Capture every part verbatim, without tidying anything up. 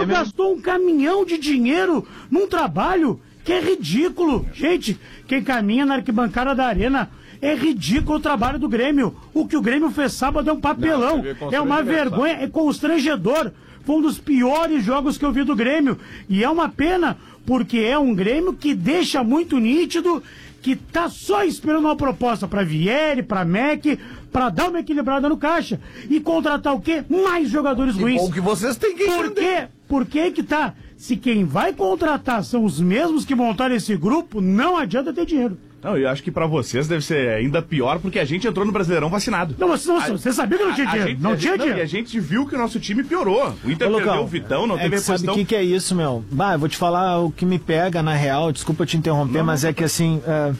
Grêmio gastou um caminhão de dinheiro num trabalho que é ridículo. Gente, quem caminha na arquibancada da Arena, é ridículo o trabalho do Grêmio. O que o Grêmio fez sábado é um papelão. Não, é uma vergonha, é constrangedor. Foi um dos piores jogos que eu vi do Grêmio. E é uma pena, porque é um Grêmio que deixa muito nítido que tá só esperando uma proposta pra Vieri, pra Mac, pra dar uma equilibrada no caixa. E contratar o quê? Mais jogadores que ruins. Bom que vocês têm que Por quê? Por que que tá? Se quem vai contratar são os mesmos que montaram esse grupo, não adianta ter dinheiro. Não, eu acho que pra vocês deve ser ainda pior, porque a gente entrou no Brasileirão vacinado. Não, você, não, a, você sabia que não tinha dinheiro? Gente, não a tinha gente, dinheiro. Não, e a gente viu que o nosso time piorou. O Inter Ô, perdeu Lucão, o Vitão, não é teve que reposição. Sabe o que, que é isso, meu? Bah, eu vou te falar o que me pega, na real, desculpa te interromper, não, mas é que assim... É...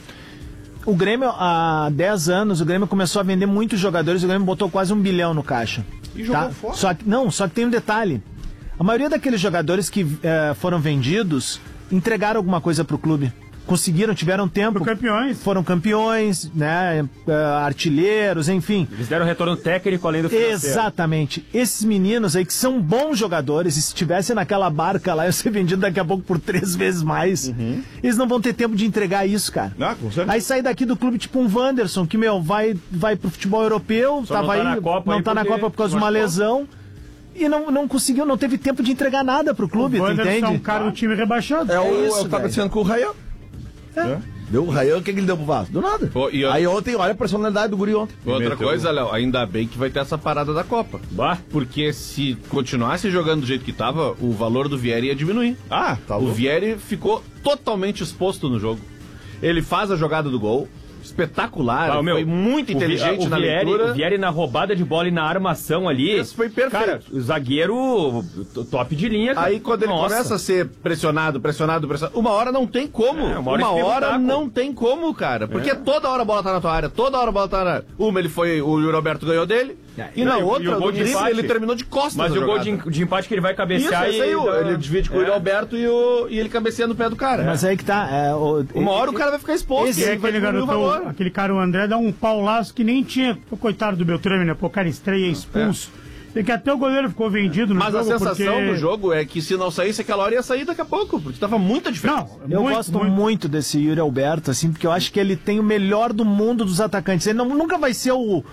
O Grêmio, há dez anos, o Grêmio começou a vender muitos jogadores, o Grêmio botou quase um bilhão no caixa. E jogou tá? fora. Só que, não, só que tem um detalhe. A maioria daqueles jogadores que eh, foram vendidos entregaram alguma coisa pro clube. Conseguiram, tiveram tempo. Foram campeões. Foram campeões, né? Uh, artilheiros, enfim. Eles deram retorno técnico além do financeiro. Exatamente. Esses meninos aí que são bons jogadores, e se estivessem naquela barca lá, eu ser vendido daqui a pouco por três vezes mais, uhum. eles não vão ter tempo de entregar isso, cara. Ah, com certeza. Aí sair daqui do clube tipo um Wanderson, que, meu, vai, vai pro futebol europeu, Só tava não tá aí, na Copa não aí tá na Copa por causa de uma lesão. E não, não conseguiu, não teve tempo de entregar nada pro clube, o tu entende? É um cara do time rebaixado. É, é o, isso, é o que tá acontecendo com o Rayan. É. É. Deu o Rayan, o que, que ele deu pro Vasco? Deu nada. Pô, e eu... Aí ontem, olha a personalidade do guri ontem. Outra Meteu. coisa, Léo, ainda bem que vai ter essa parada da Copa. Bah, porque se continuasse jogando do jeito que tava, o valor do Vieri ia diminuir. Ah, tá O louco. Vieri ficou totalmente exposto no jogo. Ele faz a jogada do gol, espetacular, Ah, meu, foi muito inteligente o na Vieri, leitura. O Vieri na roubada de bola e na armação ali. Isso foi perfeito. Cara, o zagueiro top de linha, cara. Aí quando ele Nossa. começa a ser pressionado, pressionado, pressionado, uma hora não tem como. É, uma uma hora hora, espirra o taco. não tem como, cara. Porque É. toda hora a bola tá na tua área, toda hora a bola tá na... Uma ele foi, o Yuri Alberto ganhou dele, e na e o- outra, e o gol no de drible, empate. ele terminou de costas. Mas a o gol jogada. de, de empate que ele vai Isso, cabecear esse aí, e... o- ele divide com o É. Yuri Alberto e, o, e ele cabeceia no pé do cara. Mas aí que tá. É, o, Uma hora o cara vai ficar exposto. Esse E e é aí vai aquele diminuir o garotão, valor. aquele cara, o André, dá um paulaço que nem tinha. O coitado do Beltrame, né? Pô, o cara estreia expulso. É. que até o goleiro ficou vendido no Mas jogo. a sensação porque... do jogo é que se não saísse aquela hora ia sair daqui a pouco, porque tava muita diferença. Não, Eu muito, gosto muito. muito. desse Yuri Alberto, assim, porque eu acho que ele tem o melhor do mundo dos atacantes. Ele não, nunca vai ser o,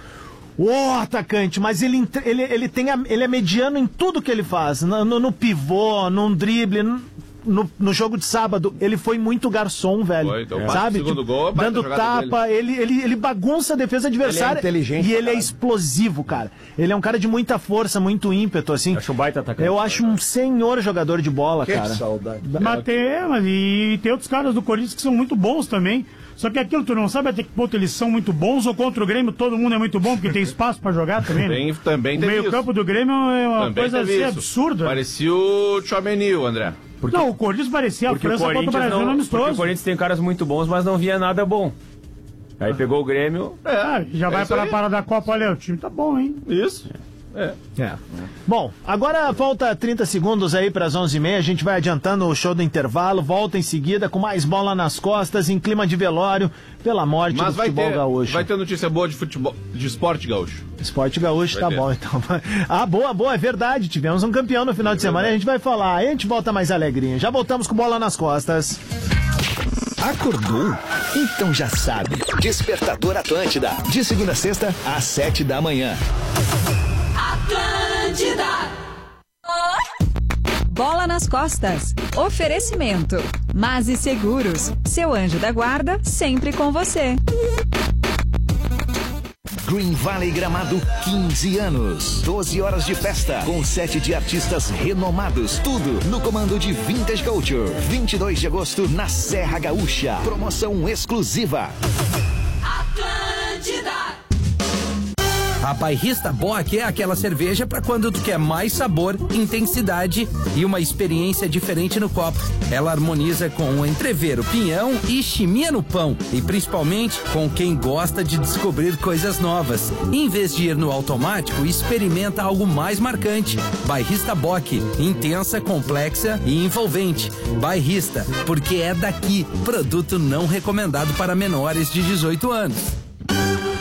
o atacante, mas ele, entre- ele, ele, tem a- ele é mediano em tudo que ele faz. No, no, no pivô, num drible, no, no, no jogo de sábado, ele foi muito garçom, velho. Foi, então, sabe? segundo gol, baita dando jogada tapa, ele, ele, ele bagunça a defesa adversária. Ele é inteligente E pra ele é caralho. explosivo, cara. Ele é um cara de muita força, muito ímpeto, assim. Acho um baita atacante. Eu acho um senhor jogador de bola, Que cara. saudade. Mas tem, mas e tem outros caras do Corinthians que são muito bons também. Só que aquilo, tu não sabe até que ponto eles são muito bons, ou contra o Grêmio todo mundo é muito bom, porque tem espaço pra jogar também, né? Tem, também O teve meio isso. campo do Grêmio é uma Também coisa teve assim isso. absurda. Parecia o Tchouaméni, o André. Não, o Corinthians parecia a Porque o França contra o Corinthians Brasil no não, porque o amistoso. Corinthians tem caras muito bons, mas não via nada bom. Aí pegou o Grêmio. Ah, já É vai isso para a aí. parada da Copa, olha, o time tá bom, hein? Isso. É. Bom, agora falta trinta segundos aí para as onze e meia. A gente vai adiantando o show do intervalo. Volta em seguida com mais bola nas costas, em clima de velório, pela morte Mas do vai futebol ter, gaúcho. vai ter notícia boa de futebol, de esporte gaúcho. Esporte gaúcho, Vai tá ter. bom, então. Ah, boa, boa, é verdade. Tivemos um campeão no final de semana e a gente vai falar. Aí a gente volta mais alegrinho. Já voltamos com bola nas costas. Acordou? Então já sabe. Despertador Atlântida. De segunda a sexta, às sete da manhã. Atlântida. Bola nas costas. Oferecimento. Mase Seguros. Seu anjo da guarda sempre com você. Green Valley Gramado, quinze anos. doze horas de festa, com sete de artistas renomados. Tudo no comando de Vintage Culture. vinte e dois de agosto, na Serra Gaúcha. Promoção exclusiva. Atlântida. A Bairrista Bock é aquela cerveja para quando tu quer mais sabor, intensidade e uma experiência diferente no copo. Ela harmoniza com o entrevero, pinhão e chimia no pão. E principalmente com quem gosta de descobrir coisas novas. Em vez de ir no automático, experimenta algo mais marcante. Bairrista Bock, intensa, complexa e envolvente. Bairrista, porque é daqui. Produto não recomendado para menores de dezoito anos.